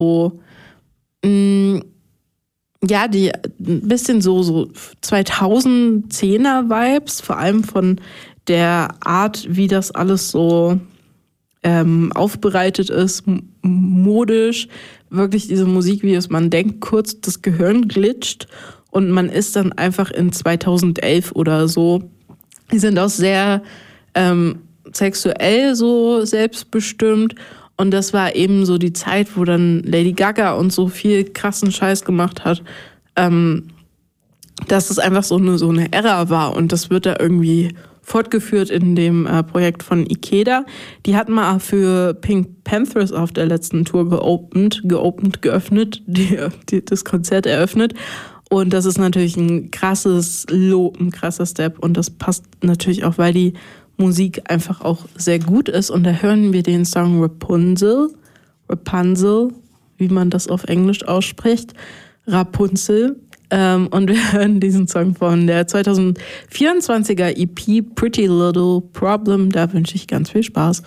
so, ja, die ein bisschen so 2010er Vibes, vor allem von der Art, wie das alles so aufbereitet ist, modisch, wirklich diese Musikvideos, man denkt kurz, das Gehirn glitscht und man ist dann einfach in 2011 oder so. Die sind auch sehr sexuell so selbstbestimmt und das war eben so die Zeit, wo dann Lady Gaga und so viel krassen Scheiß gemacht hat, dass es einfach so eine Ära war und das wird da irgendwie fortgeführt in dem Projekt von Ikeda. Die hatten mal für Pink Panthers auf der letzten Tour geöffnet, das Konzert eröffnet. Und das ist natürlich ein krasses Lob, ein krasser Step. Und das passt natürlich auch, weil die Musik einfach auch sehr gut ist. Und da hören wir den Song Rapunzel, wie man das auf Englisch ausspricht, Rapunzel. Und wir hören diesen Song von der 2024er EP Pretty Little Problem. Da wünsche ich ganz viel Spaß.